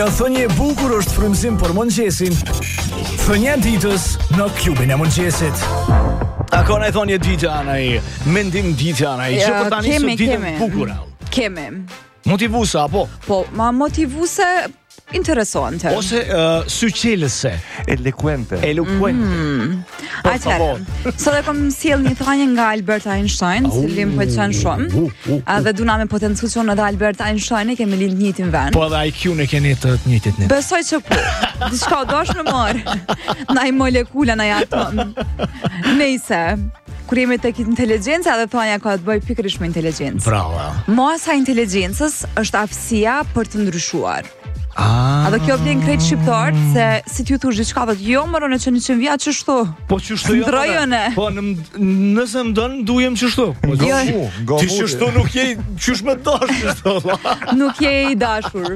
Thënie e bukur është frymëzim për mëngjesin. Thënia e ditës në klubin e mëngjesit. A ka në thënie dita anaj, mendim dita anaj, që për tani së ditën bukur. Kemi. Motivuese apo? Po, ma motivuese interesante. Ose syqelëse. Eloquente. Atëherë, sot e kam sjell një thënie nga Albert Einstein, cili më pëlqen shumë. Edhe duna me potencion edhe Albert Einstein kemi lind në njëjtin vend. Po edhe IQ-n e keni të njëjtit ne. Besoj që po. Diçka dosh në marr. Ndaj molekula ndaj atom. Nëse kur jemi tek inteligjenca dhe thonja ka të bëjë pikërisht me inteligjencë. Bravo. Masa e inteligjencës është aftësia për të ndryshuar. Edhe kjo vlen krejt shqiptar se si t'ju thush diçka thotë jo morone që 100 vjet çështu. Po çështu jo. Po nëse më don duhem çështu. Po ti çështu nuk je qysh më dash çështu. Nuk je i dashur.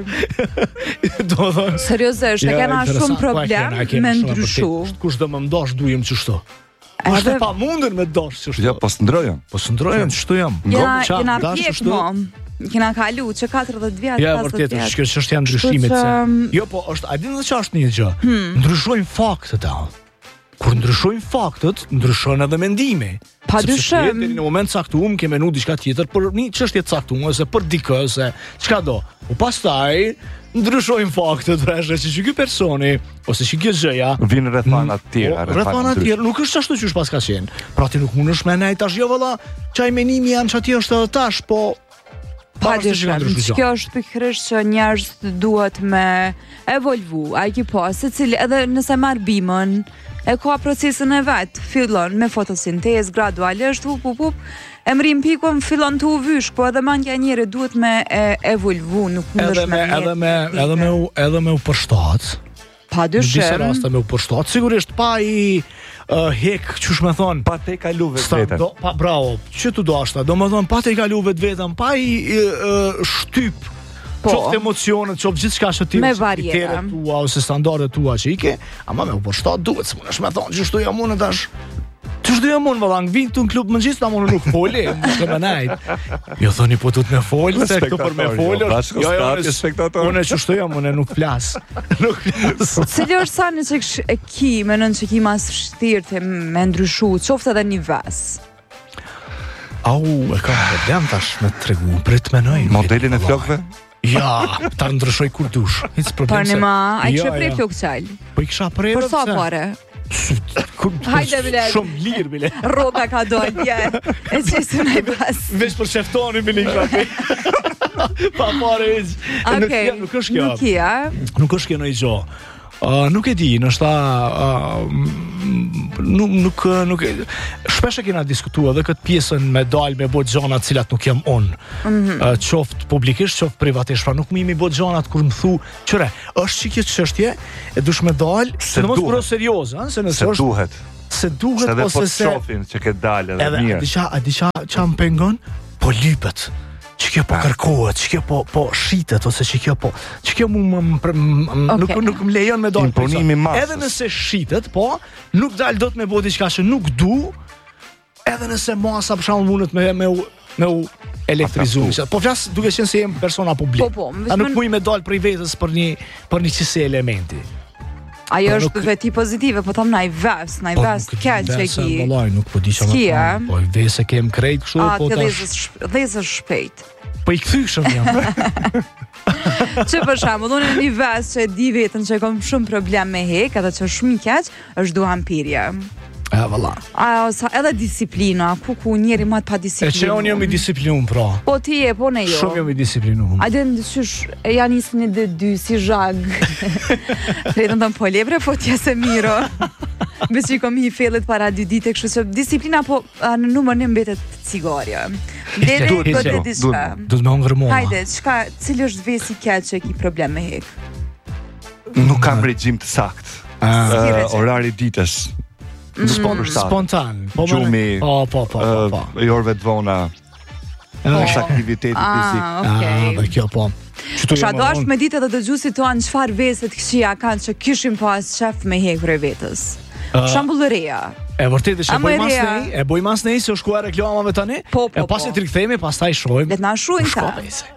Do thon seriozisht, e kena shumë problem me ndryshu. Kush do më ndosh duhem çështu. Është pa mundur me dash çështu. Jo, po s'ndrojon. Po s'ndrojon çështu jam. Kena pjek mo. Kena kalu që 40 vjet, 50 vjet. Ja, vërtet, kjo është janë ndryshimit se. Jo, po është, a dinë që është një gjë. Ndryshojnë faktet atë. Kur ndryshojnë faktet, ndryshon edhe mendimi. Padyshim. Në moment caktuar ke menu diçka tjetër për një çështje të caktuar ose për dikë ose çka do. Po pastaj ndryshojnë faktet, rreshtë që ky personi ose që kjo gjëja vin rrethana të tjera, rrethana të tjera, nuk është ashtu siç pas ka qenë. Pra ti nuk mundesh me nej tash jo valla, çaj menimi janë çati është edhe tash, po kjo është pikërisht që njerëzit duhet me evolvu, ai ki po, secili edhe nëse marr bimën, e ka procesin e vet, fillon me fotosintezë gradualisht, e mrim pikun fillon të u vysh, po edhe mendja e njerit duhet me evolvu, nuk mundesh edhe me u përshtat. Padyshim. Në disa raste me u përshtat, sigurisht pa i hek, çush më thon, pa te kalu vetveten. Pa bravo, që tu do ashta, domethën pa te kalu vetveten, pa i shtyp çoft emocionet, çoft gjithçka që ti kriteret tua ose standardet tua që i ke, ama me u përshtat duhet, s'mundesh më thon, çështu jam unë tash. Çështu jam unë valla, vin këtu në klub mëngjes, ta unë nuk foli, nuk më najt. Jo thoni po tut me fol, se këtu për me fol. Jo, spektator. Unë çështu jam, unë nuk flas. Nuk flas. Cili është sani që e ki, menon që ki mas vështirë me ndryshu, qoftë edhe një ves? Au, e kam problem tash me tregu, prit menoj. Modelin e flokëve? Ja, ta ndryshoj kur dush. Hiç problem. Por nema, ai që prej flokë çal. Po I kisha prej. Për sa pare? Hajde bile. Shumë lirë bile. Rroga ka dalë dje. E çesë më pas. Veç për sheftoni bile këtu. Pa pare. Nuk është kjo. Nuk është kjo në gjë. Nuk e di, nështë nuk shpesh e kena diskutuar dhe këtë pjesën me dal me bot gjanat cilat nuk jam unë, qoftë publikisht, qoftë privatisht, pra nuk mi bot gjanat kur më thu qëre, është që këtë qështje e dush me dal se në mos përro serios, se duhet ose se shofin që këtë dalë edhe mirë a di qa më pengon po lypet që kjo po kërkohet, që kjo po shitet, ose që kjo nuk më lejon me dalë imponimi masës. Edhe nëse shitet, po, nuk dalë do të me bo diçka që nuk du, edhe nëse masa për shembull mundet me u elektrizu. Po flas duke qenë se jem persona publik. A nuk muj me dalë prej vetës për një qëse elementi. Ajo është veti pozitive, po tham naj ves keq që ki. Nuk po di që më thonë, po I vese kem krejt kështu, po tash. Dhezës shpejt. Po I kthyshëm jam. Që për shembull, unë një ves që e di vetën që kam shumë problem me hek, edhe që shumë I keq, është duhampirja. Valla. Edhe disiplina, ku njeri ma të pa disiplinu. E që unë jam I disiplinu, pra. Po ti e, po ne jo. Shumë jam I disiplinu. A dhe në dëshysh, janë isë një dhe dy, si zhag. Fredën të më po lebre, po tja se miro. Bes që I kom I fellet para 2 dite, kështu që disiplina, po në numër një mbetet cigarja. Dere, po dhe diska. Duhet me ngërmona. Hajde, cili është vesi keq që ki problem me hek? Nuk kam regjim të sakt. Orari ditës. Spontan. Gjumi, po. jorve të vona, është aktiviteti fizik. Dhe kjo po. Qa do është me ditë edhe dëgjuesit tuan çfarë veset këqija kanë që kishim pas qef me hek për vetës. Shambullëria. E vërtet e boj mas nej se u shkuar reklamave tani. E pasi të rikthehemi, pastaj shohim. Le të na shohim ka.